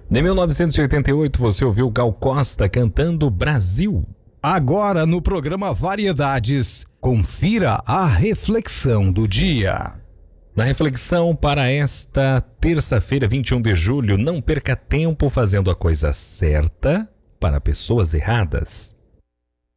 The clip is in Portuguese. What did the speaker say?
Em 1988, você ouviu Gal Costa cantando Brasil. Agora no programa Variedades, confira a reflexão do dia. Na reflexão para esta terça-feira, 21 de julho, não perca tempo fazendo a coisa certa para pessoas erradas.